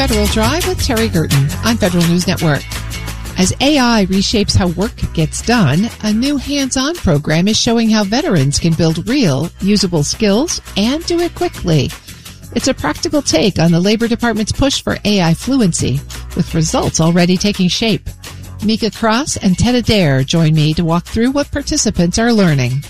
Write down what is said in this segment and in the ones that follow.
Federal Drive with Terry Gerton on Federal News Network. As AI reshapes how work gets done, a new hands-on program is showing how veterans can build real, usable skills and do it quickly. It's a practical take on the Labor Department's push for AI fluency, with results already taking shape. Mika Cross and Ted Adair join me to walk through what participants are learning.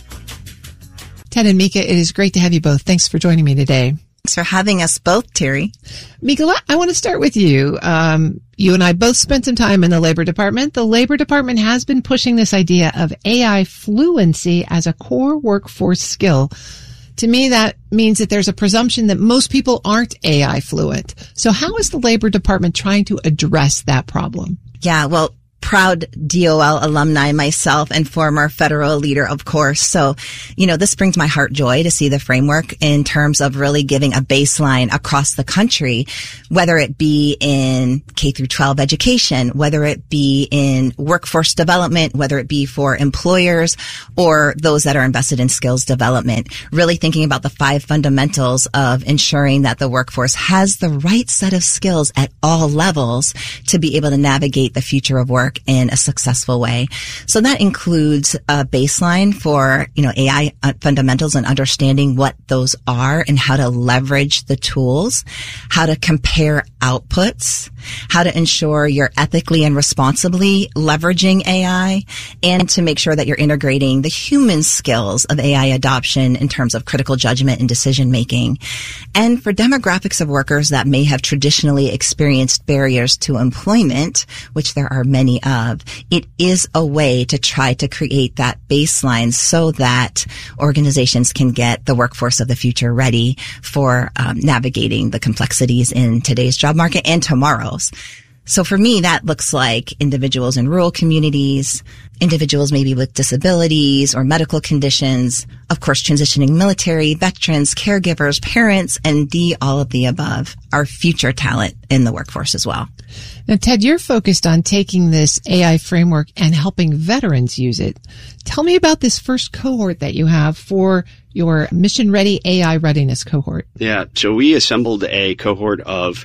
Ted and Mika, it is great to have you both. Thanks for joining me today. Thanks for having us both, Terry. Mika, I want to start with you. You and I both spent some time in the Labor Department. The Labor Department has been pushing this idea of AI fluency as a core workforce skill. To me, that means that there's a presumption that most people aren't AI fluent. So how is the Labor Department trying to address that problem? Yeah, well, proud DOL alumni myself and former federal leader, of course. So, this brings my heart joy to see the framework in terms of really giving a baseline across the country, whether it be in K through 12 education, whether it be in workforce development, whether it be for employers or those that are invested in skills development, really thinking about the 5 fundamentals of ensuring that the workforce has the right set of skills at all levels to be able to navigate the future of work in a successful way. So that includes a baseline for, AI fundamentals and understanding what those are and how to leverage the tools, how to compare outputs, how to ensure you're ethically and responsibly leveraging AI, and to make sure that you're integrating the human skills of AI adoption in terms of critical judgment and decision making. And for demographics of workers that may have traditionally experienced barriers to employment, which there are many of, it is a way to try to create that baseline so that organizations can get the workforce of the future ready for navigating the complexities in today's job market and tomorrow's. So for me, that looks like individuals in rural communities, individuals maybe with disabilities or medical conditions, of course, transitioning military, veterans, caregivers, parents, and all of the above, our future talent in the workforce as well. Now, Ted, you're focused on taking this AI framework and helping veterans use it. Tell me about this first cohort that you have for your Mission Ready AI Readiness cohort. Yeah, so we assembled a cohort of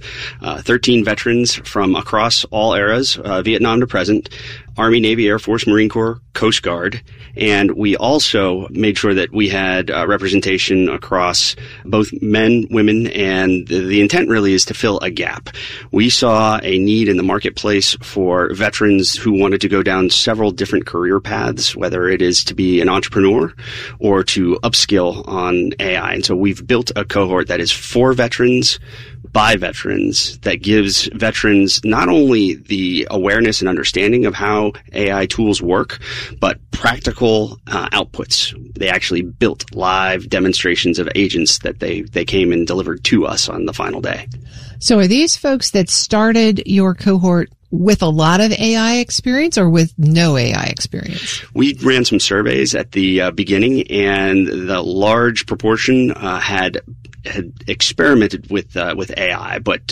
13 veterans from across all eras, Vietnam to present, Army, Navy, Air Force, Marine Corps, Coast Guard, and we also made sure that we had representation across both men, women, and the intent really is to fill a gap. We saw a need in the marketplace for veterans who wanted to go down several different career paths, whether it is to be an entrepreneur or to upskill on AI. And so we've built a cohort that is for veterans, by veterans, that gives veterans not only the awareness and understanding of how AI tools work, but practical outputs. They actually built live demonstrations of agents that they came and delivered to us on the final day. So are these folks that started your cohort with a lot of AI experience or with no AI experience? We ran some surveys at the beginning, and the large proportion had experimented with AI, but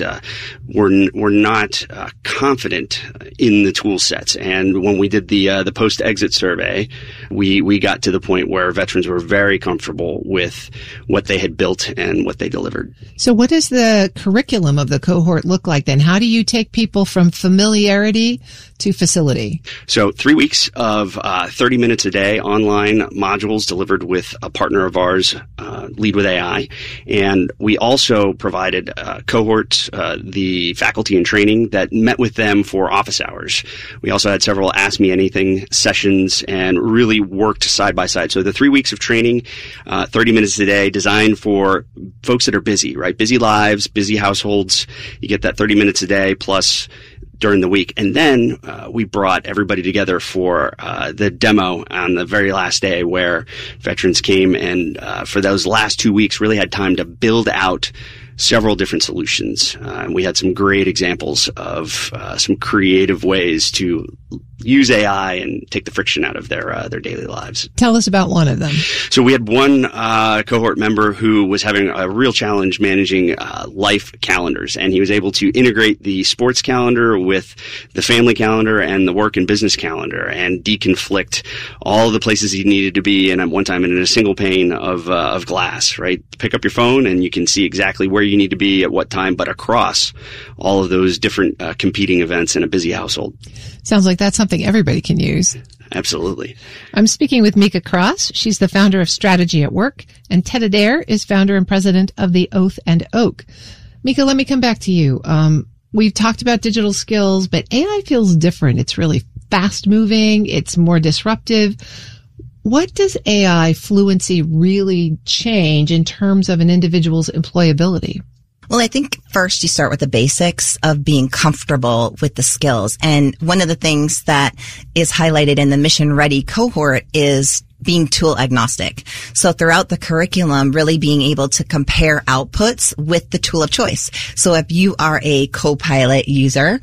were not confident in the tool sets. And when we did the post-exit survey, we got to the point where veterans were very comfortable with what they had built and what they delivered. So what does the curriculum of the cohort look like then? How do you take people from familiarity to facility? So 3 weeks of 30 minutes a day online modules delivered with a partner of ours, Lead with AI. And we also provided cohorts, the faculty in training that met with them for office hours. We also had several Ask Me Anything sessions and really worked side by side. So the 3 weeks of training, 30 minutes a day, designed for folks that are busy, right? Busy lives, busy households. You get that 30 minutes a day plus during the week. And then we brought everybody together for the demo on the very last day, where veterans came and for those last 2 weeks really had time to build out several different solutions. And we had some great examples of some creative ways to use AI and take the friction out of their daily lives. Tell us about one of them. So we had one cohort member who was having a real challenge managing life calendars, and he was able to integrate the sports calendar with the family calendar and the work and business calendar, and deconflict all the places he needed to be in at one time in a single pane of glass. Right, pick up your phone and you can see exactly where you need to be at what time, but across all of those different competing events in a busy household. Sounds like that's something everybody can use. Absolutely. I'm speaking with Mika Cross. She's the founder of Strategy at Work, and Ted Adair is founder and president of the Oath and Oak. Mika, let me come back to you. We've talked about digital skills, but AI feels different. It's really fast moving. It's more disruptive. What does AI fluency really change in terms of an individual's employability? Well, I think first you start with the basics of being comfortable with the skills. And one of the things that is highlighted in the Mission Ready cohort is being tool agnostic. So throughout the curriculum, really being able to compare outputs with the tool of choice. So if you are a Copilot user,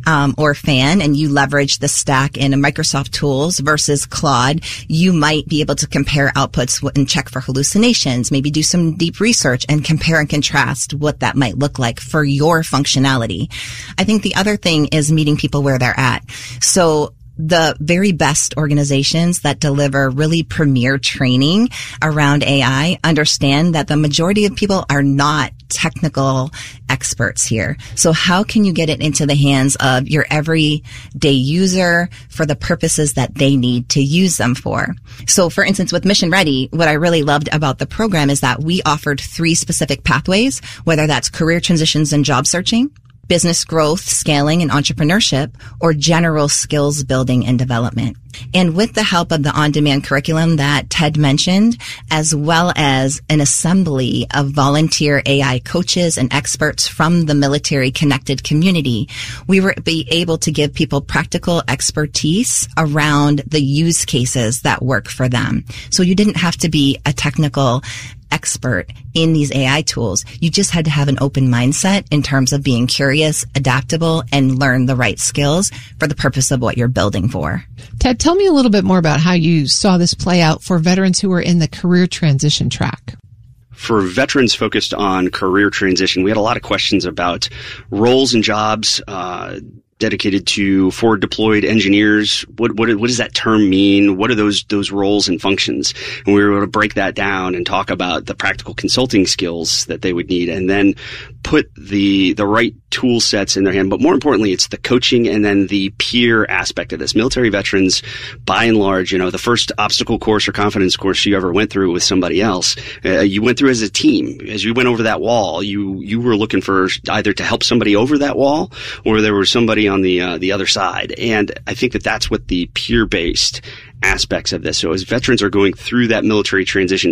or fan, and you leverage the stack in a Microsoft tools versus Claude, you might be able to compare outputs and check for hallucinations, maybe do some deep research and compare and contrast what that might look like for your functionality. I think the other thing is meeting people where they're at. So the very best organizations that deliver really premier training around AI understand that the majority of people are not technical experts here. So how can you get it into the hands of your everyday user for the purposes that they need to use them for? So for instance, with Mission Ready, what I really loved about the program is that we offered 3 specific pathways, whether that's career transitions and job searching, business growth, scaling, and entrepreneurship, or general skills building and development. And with the help of the on-demand curriculum that Ted mentioned, as well as an assembly of volunteer AI coaches and experts from the military-connected community, we were able to give people practical expertise around the use cases that work for them. So you didn't have to be a technical expert in these AI tools. You just had to have an open mindset in terms of being curious, adaptable, and learn the right skills for the purpose of what you're building for. Ted, tell me a little bit more about how you saw this play out for veterans who are in the career transition track. For veterans focused on career transition, we had a lot of questions about roles and jobs, dedicated to forward deployed engineers. What does that term mean? What are those roles and functions? And we were able to break that down and talk about the practical consulting skills that they would need, and then put the right tool sets in their hand. But more importantly, it's the coaching and then the peer aspect of this. Military veterans, by and large, the first obstacle course or confidence course you ever went through with somebody else, you went through as a team. As you went over that wall, you were looking for either to help somebody over that wall, or there was somebody on the other side. And I think that that's what the peer-based aspects of this. So as veterans are going through that military transition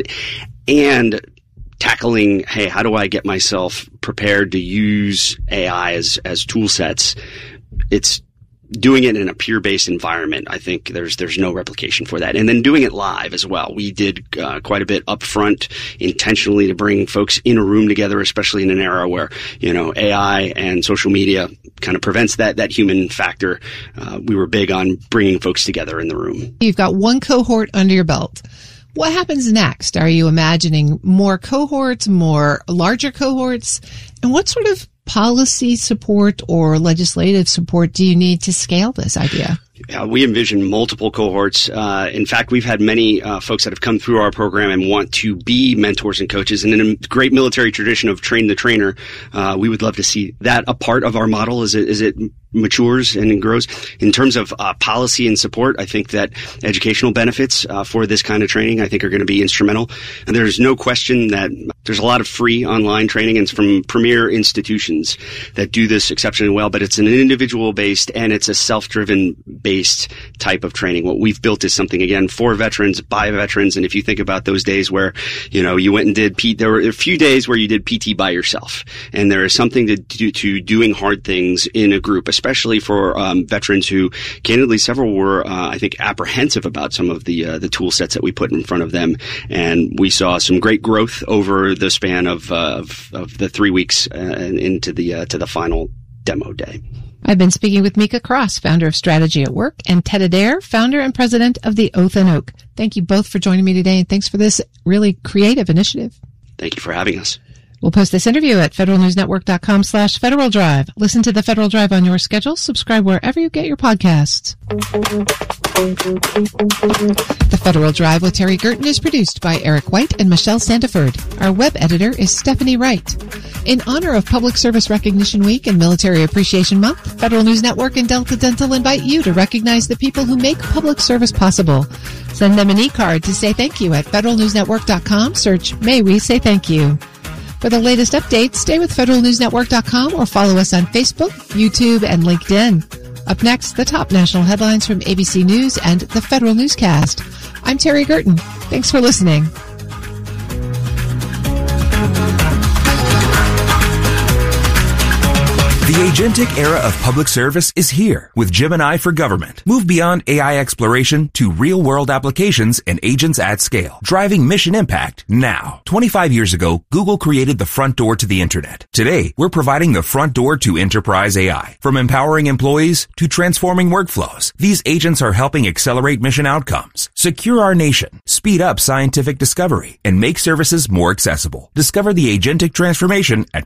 and tackling, hey, how do I get myself prepared to use AI as tool sets? It's doing it in a peer-based environment. I think there's no replication for that. And then doing it live as well. We did quite a bit up front intentionally to bring folks in a room together, especially in an era where, AI and social media kind of prevents that human factor. We were big on bringing folks together in the room. You've got one cohort under your belt. What happens next? Are you imagining more cohorts, more larger cohorts? And what sort of policy support or legislative support do you need to scale this idea? Yeah, we envision multiple cohorts. In fact, we've had many folks that have come through our program and want to be mentors and coaches. And in a great military tradition of train the trainer, we would love to see that a part of our model as it matures and grows. In terms of policy and support, I think that educational benefits for this kind of training, I think, are going to be instrumental. And there's no question that there's a lot of free online training, and it's from premier institutions that do this exceptionally well, but it's an individual-based and it's a self-driven based type of training. What we've built is something, again, for veterans, by veterans. And if you think about those days where, you went and did there were a few days where you did PT by yourself, and there is something to do to doing hard things in a group, especially for veterans who, candidly, several were, I think, apprehensive about some of the tool sets that we put in front of them. And we saw some great growth over the span of the 3 weeks into the final demo day. I've been speaking with Mika Cross, founder of Strategy at Work, and Ted Adair, founder and president of the Oath and Oak. Thank you both for joining me today, and thanks for this really creative initiative. Thank you for having us. We'll post this interview at federalnewsnetwork.com/Federal Drive. Listen to the Federal Drive on your schedule. Subscribe wherever you get your podcasts. The Federal Drive with Terry Gerton is produced by Eric White and Michelle Santaford. Our web editor is Stephanie Wright. In honor of Public Service Recognition Week and Military Appreciation Month, Federal News Network and Delta Dental invite you to recognize the people who make public service possible. Send them an e-card to say thank you at federalnewsnetwork.com. Search May We Say Thank You. For the latest updates, stay with federalnewsnetwork.com or follow us on Facebook, YouTube, and LinkedIn. Up next, the top national headlines from ABC News and the Federal Newscast. I'm Terry Gerton. Thanks for listening. The agentic era of public service is here with Gemini for Government. Move beyond AI exploration to real-world applications and agents at scale, driving mission impact now. 25 years ago, Google created the front door to the internet. Today, we're providing the front door to enterprise AI. From empowering employees to transforming workflows, these agents are helping accelerate mission outcomes, secure our nation, speed up scientific discovery, and make services more accessible. Discover the agentic transformation at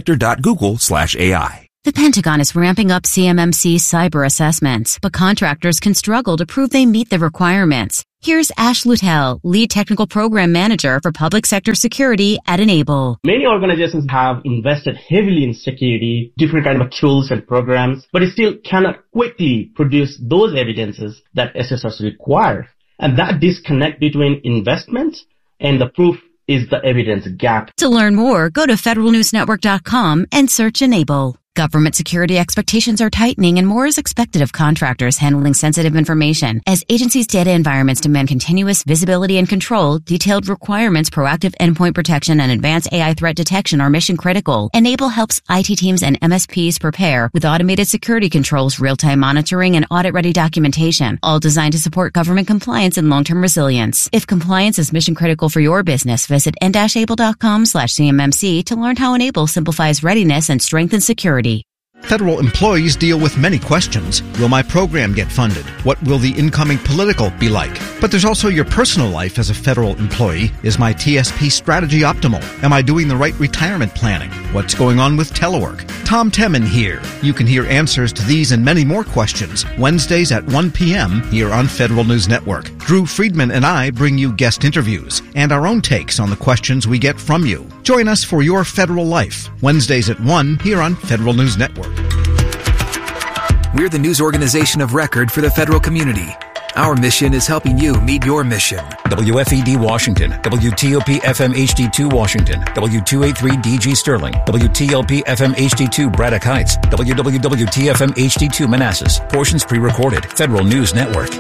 publicsector.google/AI. The Pentagon is ramping up CMMC cyber assessments, but contractors can struggle to prove they meet the requirements. Here's Ash Lutel, Lead Technical Program Manager for Public Sector Security at Enable. Many organizations have invested heavily in security, different kind of tools and programs, but it still cannot quickly produce those evidences that SSRs require. And that disconnect between investment and the proof is the evidence gap. To learn more, go to federalnewsnetwork.com and search Enable. Government security expectations are tightening and more is expected of contractors handling sensitive information. As agencies' data environments demand continuous visibility and control, detailed requirements, proactive endpoint protection, and advanced AI threat detection are mission critical. Enable helps IT teams and MSPs prepare with automated security controls, real-time monitoring, and audit-ready documentation, all designed to support government compliance and long-term resilience. If compliance is mission critical for your business, visit n-able.com/CMMC to learn how Enable simplifies readiness and strengthens security. Federal employees deal with many questions. Will my program get funded? What will the incoming political be like? But there's also your personal life as a federal employee. Is my TSP strategy optimal? Am I doing the right retirement planning? What's going on with telework? Tom Temin here. You can hear answers to these and many more questions Wednesdays at 1 p.m. here on Federal News Network. Drew Friedman and I bring you guest interviews and our own takes on the questions we get from you. Join us for your federal life. Wednesdays at 1 here on Federal News Network. We're the news organization of record for the federal community. Our mission is helping you meet your mission. WFED Washington, WTOP FM HD2 Washington, W283DG Sterling, WTLP FM HD2 Braddock Heights, WWWT FM HD2 Manassas. Portions pre-recorded. Federal News Network.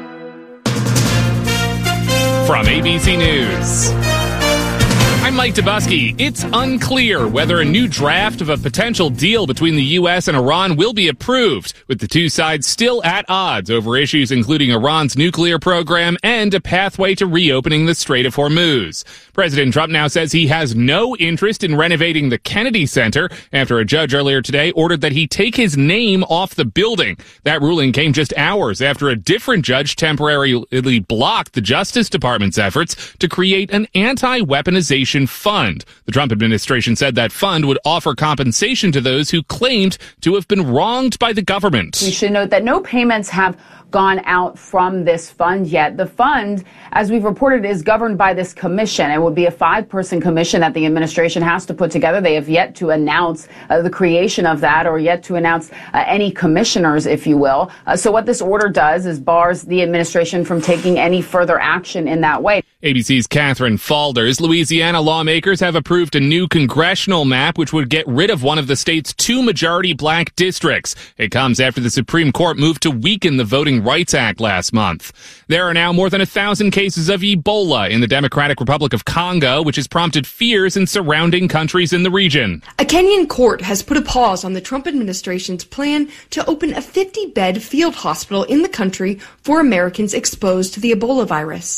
From ABC News, I'm Mike Dubusky. It's unclear whether a new draft of a potential deal between the U.S. and Iran will be approved, with the two sides still at odds over issues including Iran's nuclear program and a pathway to reopening the Strait of Hormuz. President Trump now says he has no interest in renovating the Kennedy Center after a judge earlier today ordered that he take his name off the building. That ruling came just hours after a different judge temporarily blocked the Justice Department's efforts to create an anti-weaponization fund. The Trump administration said that fund would offer compensation to those who claimed to have been wronged by the government. We should note that no payments have gone out from this fund yet. The fund, as we've reported, is governed by this commission. It would be a 5-person commission that the administration has to put together. They have yet to announce the creation of that or yet to announce any commissioners, if you will. So what this order does is bars the administration from taking any further action in that way. ABC's Catherine Falders. Louisiana lawmakers have approved a new congressional map which would get rid of one of the state's 2 majority black districts. It comes after the Supreme Court moved to weaken the Voting Rights Act last month. There are now more than 1,000 cases of Ebola in the Democratic Republic of Congo, which has prompted fears in surrounding countries in the region. A Kenyan court has put a pause on the Trump administration's plan to open a 50-bed field hospital in the country for Americans exposed to the Ebola virus.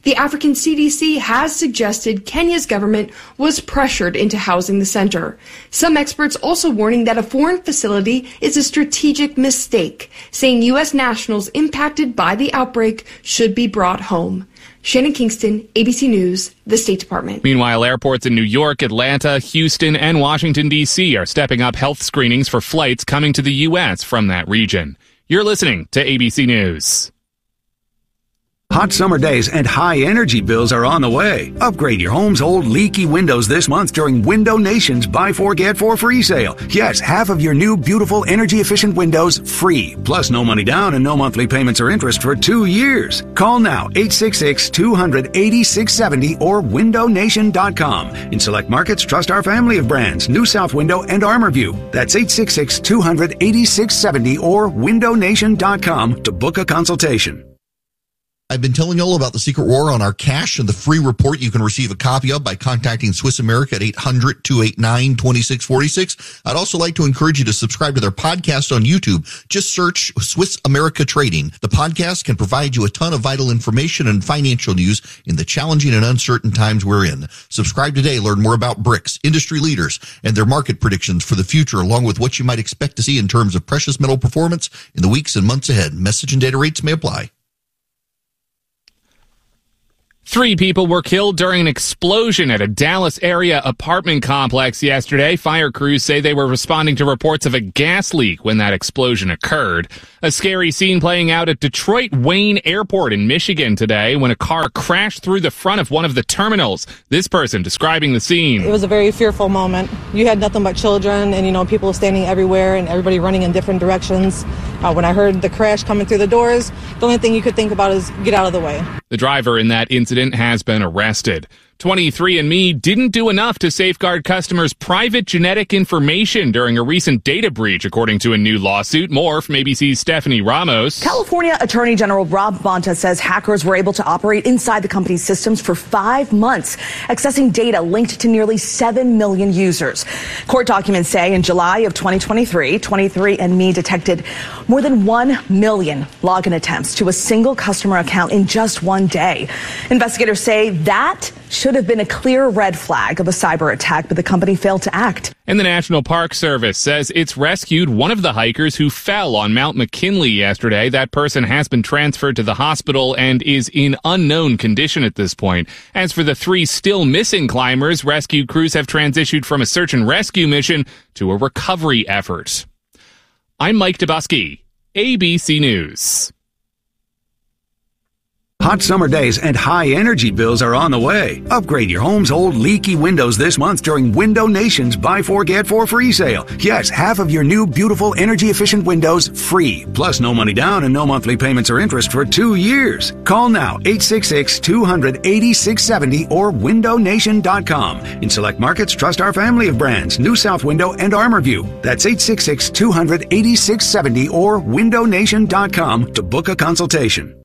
The African CDC has suggested Kenya's government was pressured into housing the center. Some experts also warning that a foreign facility is a strategic mistake, saying U.S. nationals impacted by the outbreak should be brought home. Shannon Kingston, ABC News, the State Department. Meanwhile, airports in New York, Atlanta, Houston, and Washington, D.C. are stepping up health screenings for flights coming to the U.S. from that region. You're listening to ABC News. Hot summer days and high energy bills are on the way. Upgrade your home's old leaky windows this month during Window Nation's Buy 4 Get 4 free sale. Yes, half of your new beautiful energy efficient windows free. Plus no money down and no monthly payments or interest for 2 years. Call now 866-200-8670 or windownation.com. In select markets, trust our family of brands, New South Window and ArmorView. That's 866-200-8670 or windownation.com to book a consultation. I've been telling you all about the secret war on our cash and the free report you can receive a copy of by contacting Swiss America at 800-289-2646. I'd also like to encourage you to subscribe to their podcast on YouTube. Just search Swiss America Trading. The podcast can provide you a ton of vital information and financial news in the challenging and uncertain times we're in. Subscribe today. Learn more about BRICS, industry leaders, and their market predictions for the future, along with what you might expect to see in terms of precious metal performance in the weeks and months ahead. Message and data rates may apply. 3 people were killed during an explosion at a Dallas area apartment complex yesterday. Fire crews say they were responding to reports of a gas leak when that explosion occurred. A scary scene playing out at Detroit Wayne Airport in Michigan today when a car crashed through the front of one of the terminals. This person describing the scene. It was a very fearful moment. You had nothing but children and, people standing everywhere and everybody running in different directions. When I heard the crash coming through the doors, the only thing you could think about is get out of the way. The driver in that incident has been arrested. 23andMe didn't do enough to safeguard customers' private genetic information during a recent data breach, according to a new lawsuit. More from ABC's Stephanie Ramos. California Attorney General Rob Bonta says hackers were able to operate inside the company's systems for 5 months, accessing data linked to nearly 7 million users. Court documents say in July of 2023, 23andMe detected more than 1 million login attempts to a single customer account in just one day. Investigators say that should have been a clear red flag of a cyber attack, but the company failed to act. And the National Park Service says it's rescued one of the hikers who fell on Mount McKinley yesterday. That person has been transferred to the hospital and is in unknown condition at this point. As for the 3 still missing climbers, rescue crews have transitioned from a search and rescue mission to a recovery effort. I'm Mike Dubusky, ABC News. Hot summer days and high energy bills are on the way. Upgrade your home's old leaky windows this month during Window Nation's Buy 4 Get 4 free sale. Yes, half of your new beautiful energy efficient windows free. Plus no money down and no monthly payments or interest for 2 years. Call now 866-200-8670 or windownation.com. In select markets, trust our family of brands, New South Window and ArmorView. That's 866-200-8670 or windownation.com to book a consultation.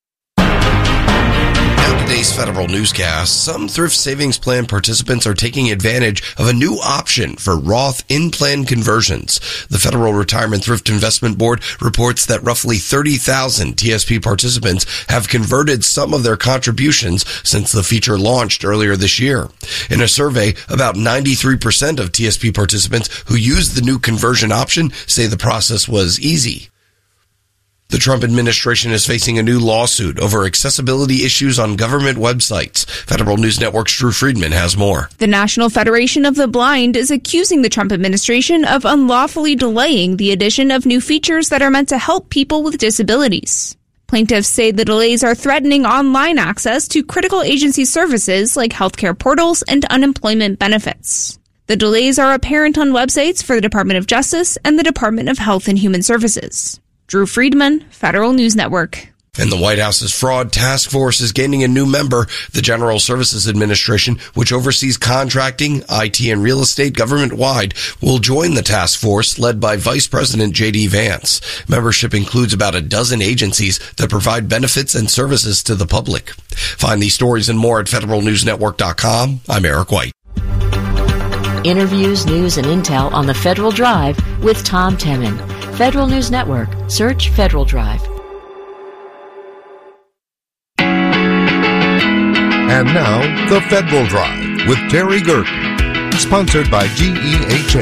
Today's Federal Newscast, some thrift savings plan participants are taking advantage of a new option for Roth in-plan conversions. The Federal Retirement Thrift Investment Board reports that roughly 30,000 TSP participants have converted some of their contributions since the feature launched earlier this year. In a survey, about 93% of TSP participants who used the new conversion option say the process was easy. The Trump administration is facing a new lawsuit over accessibility issues on government websites. Federal News Network's Drew Friedman has more. The National Federation of the Blind is accusing the Trump administration of unlawfully delaying the addition of new features that are meant to help people with disabilities. Plaintiffs say the delays are threatening online access to critical agency services like healthcare portals and unemployment benefits. The delays are apparent on websites for the Department of Justice and the Department of Health and Human Services. Drew Friedman, Federal News Network. And the White House's fraud task force is gaining a new member. The General Services Administration, which oversees contracting, IT, and real estate government-wide, will join the task force led by Vice President J.D. Vance. Membership includes about a dozen agencies that provide benefits and services to the public. Find these stories and more at federalnewsnetwork.com. I'm Eric White. Interviews, news, and intel on the Federal Drive with Tom Temin. Federal News Network. Search Federal Drive. And now, The Federal Drive with Terry Gerton, sponsored by GEHA.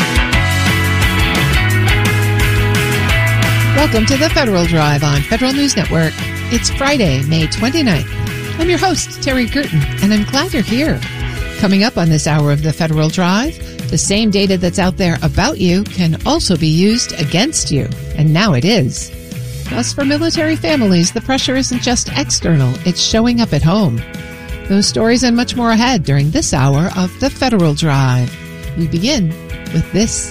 Welcome to The Federal Drive on Federal News Network. It's Friday, May 29th. I'm your host, Terry Gerton, and I'm glad you're here. Coming up on this hour of The Federal Drive, the same data that's out there about you can also be used against you, and now it is. Plus, for military families, the pressure isn't just external, it's showing up at home. Those stories and much more ahead during this hour of The Federal Drive. We begin with this.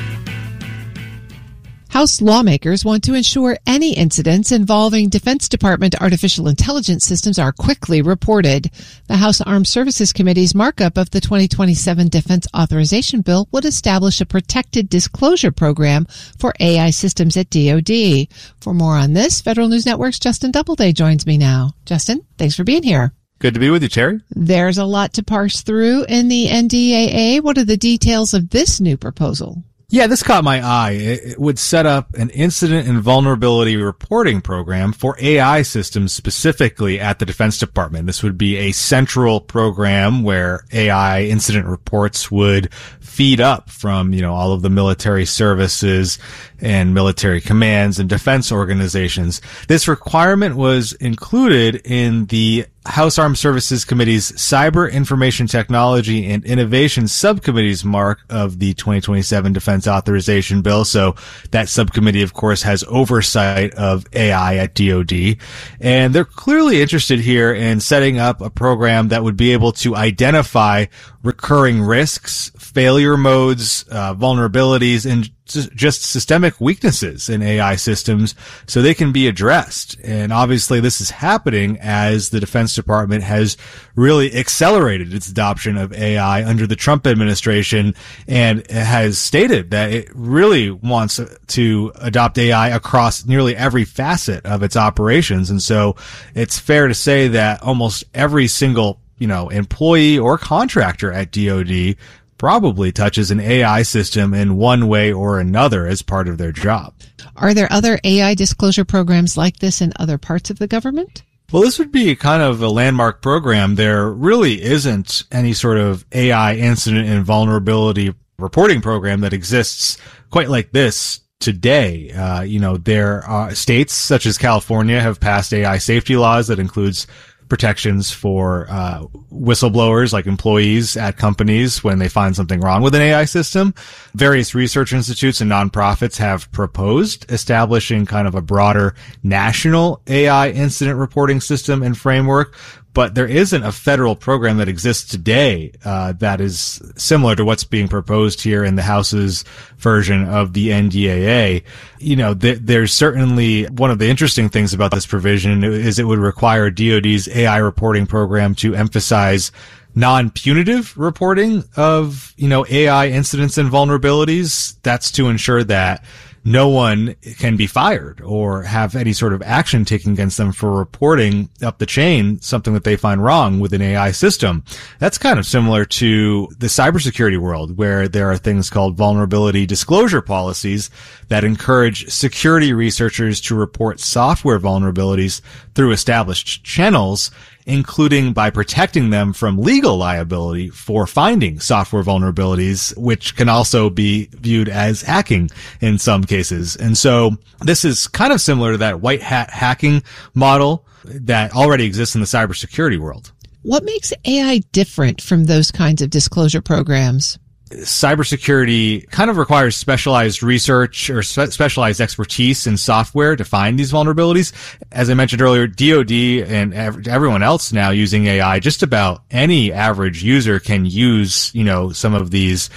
House lawmakers want to ensure any incidents involving Defense Department artificial intelligence systems are quickly reported. The House Armed Services Committee's markup of the 2027 Defense Authorization Bill would establish a protected disclosure program for AI systems at DoD. For more on this, Federal News Network's Justin Doubleday joins me now. Justin, thanks for being here. Good to be with you, Terry. There's a lot to parse through in the NDAA. What are the details of this new proposal? Yeah, this caught my eye. It would set up an incident and vulnerability reporting program for AI systems specifically at the Defense Department. This would be a central program where AI incident reports would feed up from, all of the military services and military commands and defense organizations. This requirement was included in the House Armed Services Committee's Cyber Information Technology and Innovation Subcommittee's mark of the 2027 Defense Authorization Bill. So that subcommittee, of course, has oversight of AI at DoD. And they're clearly interested here in setting up a program that would be able to identify recurring risks, failure modes, vulnerabilities, and just systemic weaknesses in AI systems so they can be addressed. And obviously this is happening as the Defense Department has really accelerated its adoption of AI under the Trump administration and has stated that it really wants to adopt AI across nearly every facet of its operations. And so it's fair to say that almost every single, employee or contractor at DoD probably touches an AI system in one way or another as part of their job. Are there other AI disclosure programs like this in other parts of the government? Well, this would be kind of a landmark program. There really isn't any sort of AI incident and vulnerability reporting program that exists quite like this today. There are states such as California have passed AI safety laws that includes protections for whistleblowers, like employees at companies when they find something wrong with an AI system. Various research institutes and nonprofits have proposed establishing kind of a broader national AI incident reporting system and framework, but there isn't a federal program that exists today that is similar to what's being proposed here in the House's version of the NDAA. There's certainly one of the interesting things about this provision is it would require DoD's AI reporting program to emphasize non-punitive reporting of, AI incidents and vulnerabilities. That's to ensure that no one can be fired or have any sort of action taken against them for reporting up the chain something that they find wrong with an AI system. That's kind of similar to the cybersecurity world, where there are things called vulnerability disclosure policies that encourage security researchers to report software vulnerabilities through established channels, including by protecting them from legal liability for finding software vulnerabilities, which can also be viewed as hacking in some cases. And so this is kind of similar to that white hat hacking model that already exists in the cybersecurity world. What makes AI different from those kinds of disclosure programs? Cybersecurity kind of requires specialized research or specialized expertise in software to find these vulnerabilities. As I mentioned earlier, DoD and everyone else now using AI, just about any average user can use, some of these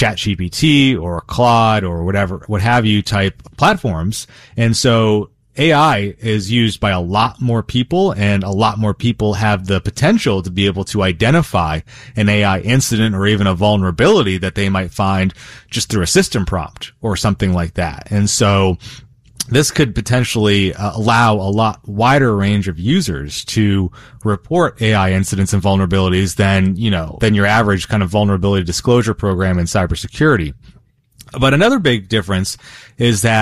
ChatGPT or Claude or what have you type platforms. And so AI is used by a lot more people, and a lot more people have the potential to be able to identify an AI incident or even a vulnerability that they might find just through a system prompt or something like that. And so this could potentially allow a lot wider range of users to report AI incidents and vulnerabilities than your average kind of vulnerability disclosure program in cybersecurity. But another big difference is that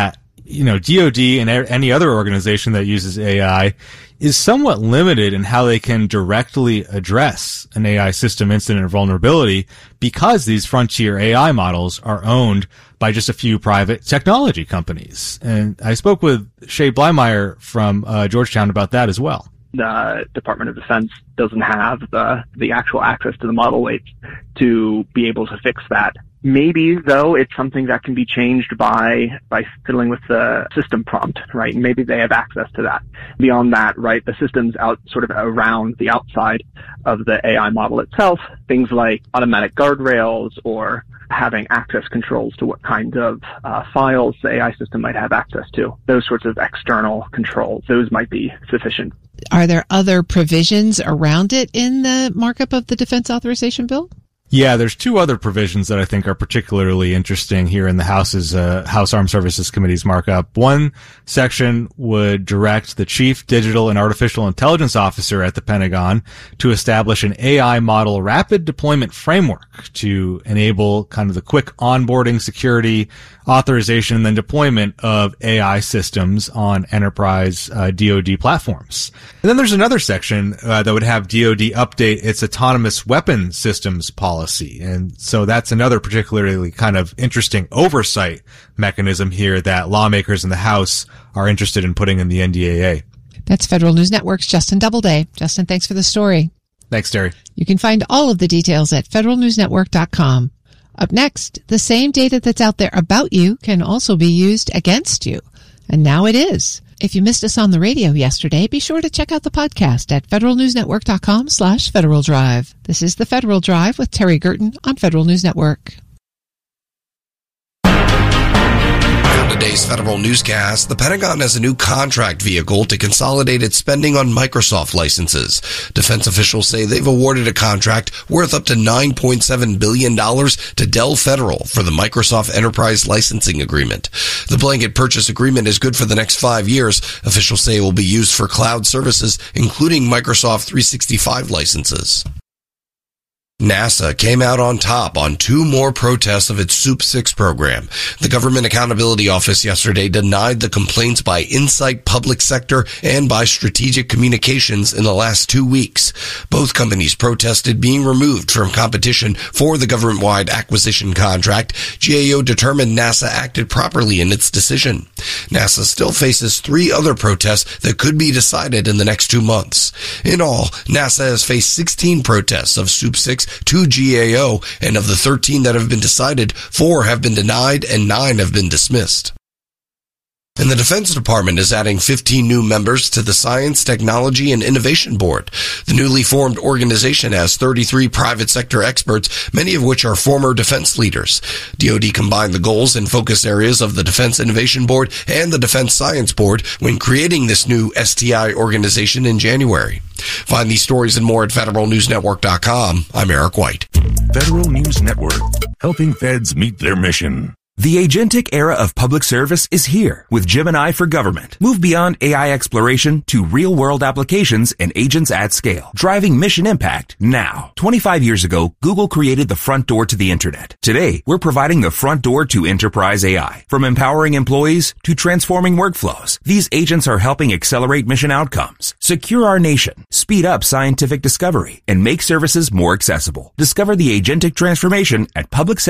DOD and any other organization that uses AI is somewhat limited in how they can directly address an AI system incident or vulnerability because these frontier AI models are owned by just a few private technology companies. And I spoke with Shay Blymeyer from Georgetown about that as well. The Department of Defense doesn't have the actual access to the model weights to be able to fix that. Maybe, though, it's something that can be changed by fiddling with the system prompt, right? And maybe they have access to that. Beyond that, right, the system's out sort of around the outside of the AI model itself, things like automatic guardrails or having access controls to what kinds of files the AI system might have access to. Those sorts of external controls, those might be sufficient. Are there other provisions around it in the markup of the Defense Authorization Bill? Yeah, there's two other provisions that I think are particularly interesting here in the House's House Armed Services Committee's markup. One section would direct the Chief Digital and Artificial Intelligence Officer at the Pentagon to establish an AI model rapid deployment framework to enable kind of the quick onboarding, security, authorization, and then deployment of AI systems on enterprise DoD platforms. And then there's another section that would have DoD update its autonomous weapon systems policy. And so that's another particularly kind of interesting oversight mechanism here that lawmakers in the House are interested in putting in the NDAA. That's Federal News Network's Justin Doubleday. Justin, thanks for the story. Thanks, Terry. You can find all of the details at federalnewsnetwork.com. Up next, the same data that's out there about you can also be used against you. And now it is. If you missed us on the radio yesterday, be sure to check out the podcast at federalnewsnetwork.com/Federal Drive. This is the Federal Drive with Terry Gerton on Federal News Network. Today's Federal Newscast, the Pentagon has a new contract vehicle to consolidate its spending on Microsoft licenses. Defense officials say they've awarded a contract worth up to $9.7 billion to Dell Federal for the Microsoft Enterprise Licensing Agreement. The blanket purchase agreement is good for the next 5 years. Officials say it will be used for cloud services, including Microsoft 365 licenses. NASA came out on top on 2 more protests of its SOUP 6 program. The Government Accountability Office yesterday denied the complaints by Insight Public Sector and by Strategic Communications in the last 2 weeks. Both companies protested being removed from competition for the government-wide acquisition contract. GAO determined NASA acted properly in its decision. NASA still faces 3 other protests that could be decided in the next 2 months. In all, NASA has faced 16 protests of SOUP 6 to GAO, and of the 13 that have been decided, 4 have been denied and 9 have been dismissed. And the Defense Department is adding 15 new members to the Science, Technology, and Innovation Board. The newly formed organization has 33 private sector experts, many of which are former defense leaders. DoD combined the goals and focus areas of the Defense Innovation Board and the Defense Science Board when creating this new STI organization in January. Find these stories and more at federalnewsnetwork.com. I'm Eric White. Federal News Network, helping feds meet their mission. The agentic era of public service is here with Gemini for Government. Move beyond AI exploration to real-world applications and agents at scale, driving mission impact now. 25 years ago, Google created the front door to the internet. Today, we're providing the front door to enterprise AI. From empowering employees to transforming workflows, these agents are helping accelerate mission outcomes, secure our nation, speed up scientific discovery, and make services more accessible. Discover the agentic transformation at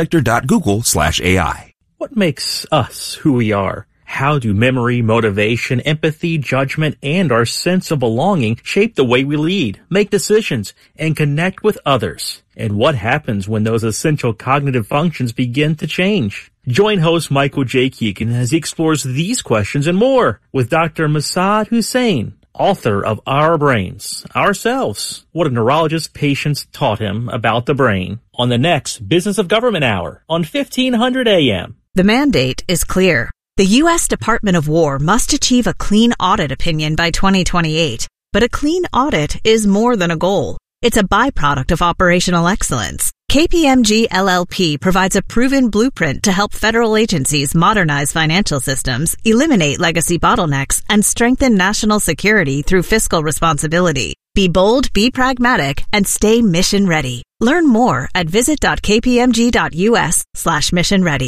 publicsector.google/AI. What makes us who we are? How do memory, motivation, empathy, judgment, and our sense of belonging shape the way we lead, make decisions, and connect with others? And what happens when those essential cognitive functions begin to change? Join host Michael J. Keegan as he explores these questions and more with Dr. Massad Hussain, author of Our Brains, Ourselves, What a Neurologist's Patients Taught Him About the Brain, on the next Business of Government Hour on 1500 AM. The mandate is clear. The U.S. Department of War must achieve a clean audit opinion by 2028. But a clean audit is more than a goal. It's a byproduct of operational excellence. KPMG LLP provides a proven blueprint to help federal agencies modernize financial systems, eliminate legacy bottlenecks, and strengthen national security through fiscal responsibility. Be bold, be pragmatic, and stay mission ready. Learn more at visit.kpmg.us/mission ready.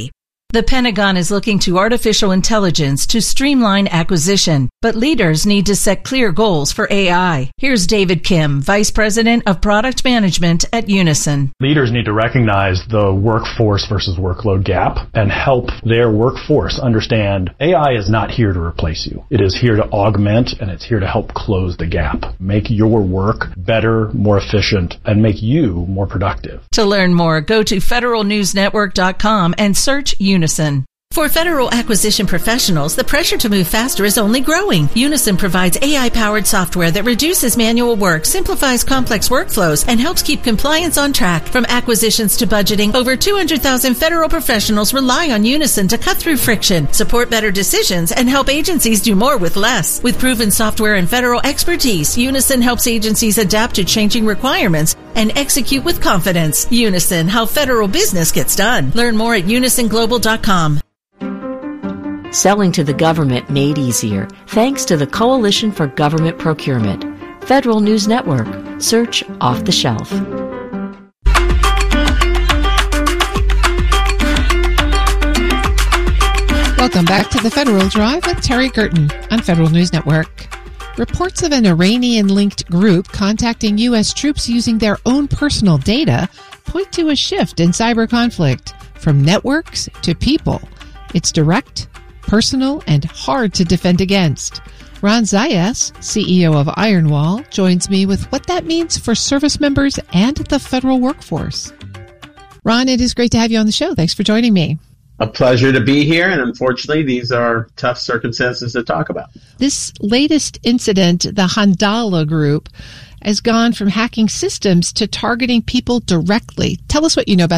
The Pentagon is looking to artificial intelligence to streamline acquisition, but leaders need to set clear goals for AI. Here's David Kim, Vice President of Product Management at Unison. Leaders need to recognize the workforce versus workload gap and help their workforce understand AI is not here to replace you. It is here to augment, and it's here to help close the gap. Make your work better, more efficient, and make you more productive. To learn more, go to federalnewsnetwork.com and search Unison. For federal acquisition professionals, the pressure to move faster is only growing. Unison provides AI-powered software that reduces manual work, simplifies complex workflows, and helps keep compliance on track. From acquisitions to budgeting, over 200,000 federal professionals rely on Unison to cut through friction, support better decisions, and help agencies do more with less. With proven software and federal expertise, Unison helps agencies adapt to changing requirements and execute with confidence. Unison, how federal business gets done. Learn more at unisonglobal.com. Selling to the government made easier thanks to the Coalition for Government Procurement. Federal News Network. Search Off the Shelf. Welcome back to the Federal Drive with Terry Gerton on Federal News Network. Reports of an Iranian-linked group contacting U.S. troops using their own personal data point to a shift in cyber conflict from networks to people. It's direct, personal, and hard to defend against. Ron Zayas, CEO of Ironwall, joins me with what that means for service members and the federal workforce. Ron, it is great to have you on the show. Thanks for joining me. A pleasure to be here, and unfortunately, these are tough circumstances to talk about. This latest incident, the Handala Group, has gone from hacking systems to targeting people directly. Tell us what you know about